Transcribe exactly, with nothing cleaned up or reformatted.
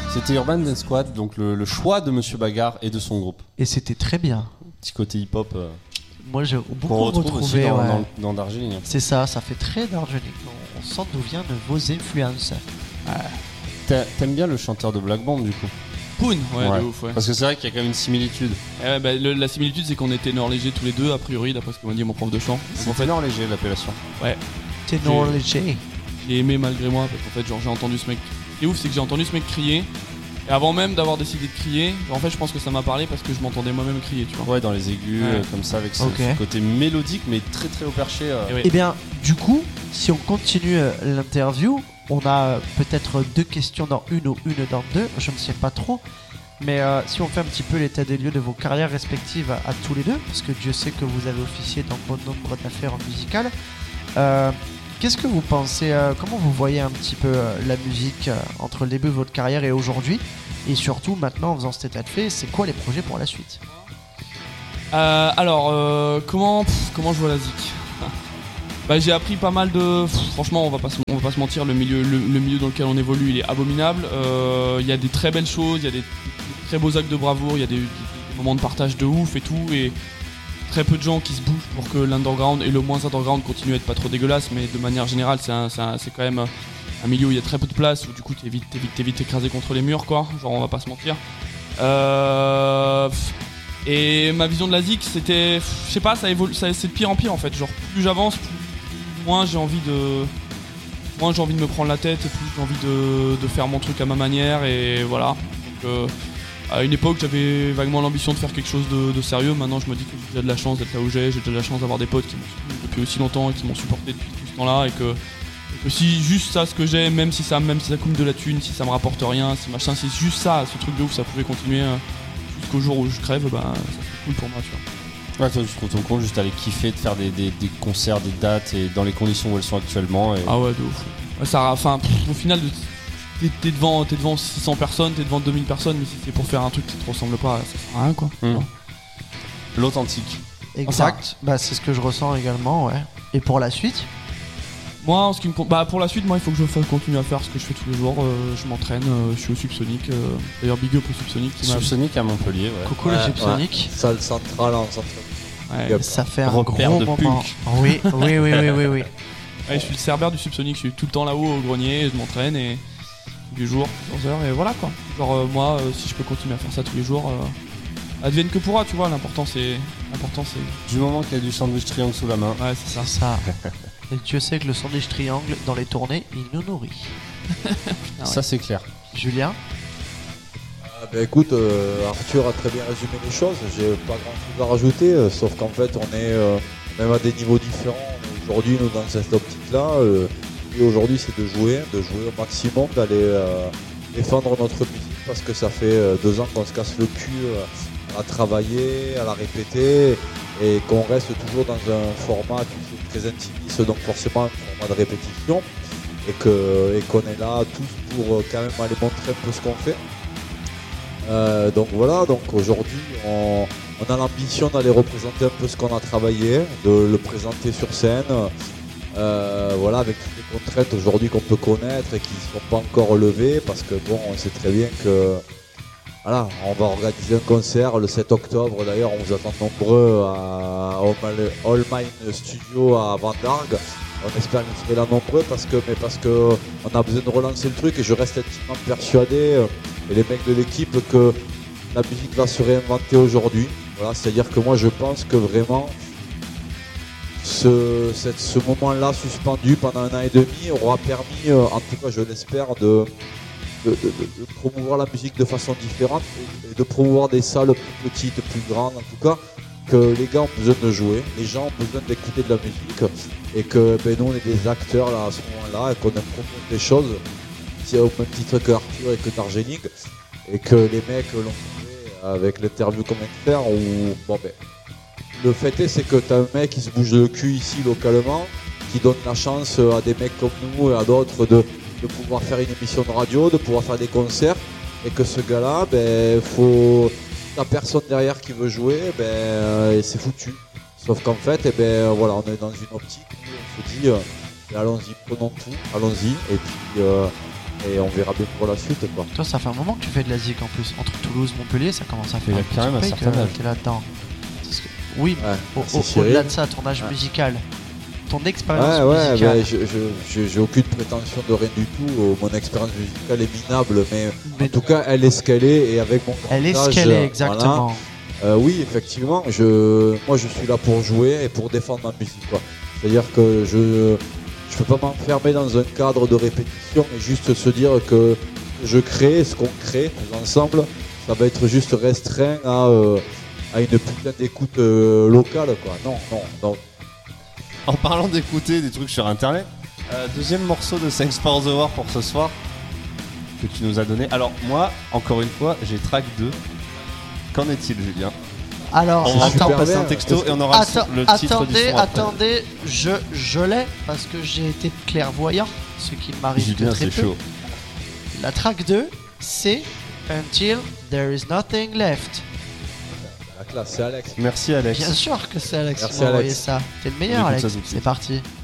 C'était Urban Dance Squad, donc le, le choix de Monsieur Bagarre et de son groupe. Et c'était très bien. Petit côté hip-hop. Euh, Moi j'ai beaucoup qu'on retrouve retrouvé. aussi dans, Ouais. dans, dans Darjeeling. C'est ça, ça fait très Darjeeling. On, on sent d'où viennent vos influences. Ouais. T'a- T'aimes bien le chanteur de Black Bomb du coup? Poon, ouais, Ouais. de ouf, ouais. Parce que c'est vrai qu'il y a quand même une similitude. Et ouais, bah, le- la similitude, c'est qu'on était ténors légers tous les deux, a priori, d'après ce que m'a dit mon prof de chant. Donc, C'est en fait, ténor léger l'appellation. Ténor J'ai- léger. j'ai aimé malgré moi, parce qu'en fait, genre, j'ai entendu ce mec. Ce qui est ouf, c'est que j'ai entendu ce mec crier. Et avant même d'avoir décidé de crier, en fait, je pense que ça m'a parlé parce que je m'entendais moi-même crier, tu vois. Ouais, dans les aigus, Ouais. euh, comme ça, avec ce, Ok. ce côté mélodique, mais très très haut perché. euh. Et ouais. Eh bien, du coup, si on continue euh, l'interview, on a euh, peut-être deux questions dans une ou une dans deux, je ne sais pas trop. Mais euh, si on fait un petit peu l'état des lieux de vos carrières respectives à, à tous les deux, parce que Dieu sait que vous avez officié dans bon nombre d'affaires musicales, euh, qu'est-ce que vous pensez, euh, comment vous voyez un petit peu euh, la musique euh, entre le début de votre carrière et aujourd'hui? Et surtout, maintenant, en faisant cet état de fait, c'est quoi les projets pour la suite? Euh, alors, euh, comment, pff, comment je vois la zik? Bah, j'ai appris pas mal de. Pff, franchement, on va pas se, on va pas se mentir, le milieu, le, le milieu dans lequel on évolue, il est abominable. Euh, Il y a des très belles choses, il y a des, des très beaux actes de bravoure, il y a des, des- des moments de partage de ouf et tout. Et très peu de gens qui se bougent pour que l'underground et le moins underground continue à être pas trop dégueulasse. Mais de manière générale, c'est un- c'est un- c'est quand même un milieu où il y a très peu de place, où du coup, t'es vite, t'es vite, t'es vite écrasé contre les murs, quoi. Genre, on va pas se mentir. Euh. pff, Et ma vision de la zik, c'était, je sais pas, ça évolue, ça, c'est de pire en pire en fait. Genre plus j'avance, plus moins j'ai envie de, moins j'ai envie de me prendre la tête, et plus j'ai envie de, de faire mon truc à ma manière et voilà. Donc euh, à une époque j'avais vaguement l'ambition de faire quelque chose de, de sérieux. Maintenant je me dis que j'ai déjà de la chance d'être là où j'ai, j'ai déjà de la chance d'avoir des potes qui m'ont soutenu depuis aussi longtemps et qui m'ont supporté depuis tout ce temps-là et que, et que si juste ça ce que j'ai, même si ça, même si ça coûte de la thune, si ça me rapporte rien, si machin, si juste ça, ce truc de ouf, ça pouvait continuer. Euh, Jusqu'au jour où je crève, bah, ça serait cool pour moi, tu vois. Ouais, toi, tu trouves ton compte juste à aller kiffer, de faire des, des, des concerts, des dates et dans les conditions où elles sont actuellement. Et... Ah ouais, de ouf. Ouais, ça, enfin, pff, au final, t'es, t'es devant, t'es devant six cents personnes, t'es devant deux mille personnes, mais si c'est pour faire un truc qui te ressemble pas, ça sert à rien, quoi. Mmh. Ouais. L'authentique. Exact, bah, c'est ce que je ressens également, ouais. Et pour la suite? Moi, en ce qui me compte, bah, pour la suite, moi, il faut que je fasse, continue à faire ce que je fais tous les jours. Euh, je m'entraîne, euh, je suis au Subsonic. Euh, d'ailleurs, big up au Subsonic. qui m'a- Subsonic à Montpellier, ouais. Coucou Ouais, le Subsonic. ouais. Salle centrale en centre. Ouais, Yep. Ça fait un Repère gros de moment. punk. Oui, oui, oui, oui, oui, oui. ouais, je suis le cerbère du Subsonic, je suis tout le temps là-haut au grenier, je m'entraîne et du jour, plusieurs heures, et voilà quoi. Genre, euh, moi, euh, si je peux continuer à faire ça tous les jours, euh, advienne que pourra, tu vois. L'important, c'est. L'important, c'est. Du moment qu'il y a du sandwich triangle sous la main. Ouais, c'est ça. C'est ça. Et Dieu sait que le sandwich triangle, dans les tournées, il nous nourrit. Ah Ça, c'est clair. Julien? Ah bah écoute, euh, Arthur a très bien résumé les choses, j'ai pas grand chose à rajouter, euh, sauf qu'en fait on est euh, même à des niveaux différents. Aujourd'hui nous dans cette optique là, euh, et aujourd'hui c'est de jouer, de jouer au maximum, d'aller euh, défendre notre musique parce que ça fait euh, deux ans qu'on se casse le cul euh, à travailler, à la répéter et qu'on reste toujours dans un format tu sais, très intimiste, donc forcément un format de répétition et que et qu'on est là tous pour euh, quand même aller montrer un peu ce qu'on fait. Euh, donc voilà, donc aujourd'hui on, on a l'ambition d'aller représenter un peu ce qu'on a travaillé, de le présenter sur scène, euh, voilà, avec toutes les contraintes aujourd'hui qu'on peut connaître et qui ne sont pas encore levées parce que bon, on sait très bien que voilà, on va organiser un concert le sept octobre, d'ailleurs on vous attend nombreux à All Mine Studio à Vendargue. On espère que vous serez là nombreux parce que, mais parce que on a besoin de relancer le truc et je reste intimement persuadé, euh, et les mecs de l'équipe, que la musique va se réinventer aujourd'hui. Voilà, c'est-à-dire que moi je pense que vraiment ce, cette, ce moment-là suspendu pendant un an et demi aura permis, euh, en tout cas je l'espère, de, de, de, de promouvoir la musique de façon différente et, et de promouvoir des salles plus petites, plus grandes en tout cas. Que les gars ont besoin de jouer, les gens ont besoin d'écouter de la musique et que ben, nous on est des acteurs là à ce moment-là et qu'on aime promouvoir des choses au même titre que Arthur et que Darjeeling et que les mecs l'ont fait avec l'interview qu'on vient de faire où bon ben le fait est c'est que t'as un mec qui se bouge le cul ici localement qui donne la chance à des mecs comme nous et à d'autres de, de pouvoir faire une émission de radio, de pouvoir faire des concerts et que ce gars-là ben faut la personne derrière qui veut jouer, ben, euh, c'est foutu. Sauf qu'en fait, eh ben, voilà, on est dans une optique où on se dit, euh, allons-y, prenons tout, allons-y. Et puis, euh, et on verra bien pour la suite, quoi. Toi, ça fait un moment que tu fais de la zik en plus. Entre Toulouse, Montpellier, ça commence à faire Il a un quand même un petit certain break, euh, âge. t'es là-dedans. Parce que- Oui, Ouais, au- c'est au- Cyril. au-delà de ça, ton âge Ouais. musical, ton expérience Ouais, ouais, musicale. ben, je, je, je- j'ai aucune prétention de rien du tout. euh, Mon expérience musicale est minable, mais Mais en tout cas, elle est ce qu'elle est, et avec mon grand elle est ce âge, qu'elle est, voilà. exactement. Euh, oui, effectivement, je, moi je suis là pour jouer et pour défendre ma musique, quoi. C'est-à-dire que je je peux pas m'enfermer dans un cadre de répétition et juste se dire que je crée ce qu'on crée tous ensemble, ça va être juste restreint à, euh, à une putain d'écoute euh, locale, quoi. Non, non, non. En parlant d'écouter des trucs sur internet, euh, deuxième morceau de Thanks for the War pour ce soir que tu nous as donné. Alors moi, encore une fois, j'ai track deux. Qu'en est-il, Julien? Alors, On va attends, encore passer bien. un texto Est-ce que- et on aura Attends, le titre du attendez, son après. attendez, je, je l'ai parce que j'ai été clairvoyant, ce qui m'arrive que Julien, très c'est peu. chaud. La track deux, c'est Until There Is Nothing Left. La classe, c'est Alex. Merci Alex. Bien sûr que c'est Alex Merci, qui m'a envoyé Alex. ça. T'es le On meilleur, écoute Alex. ça tout de suite. C'est parti.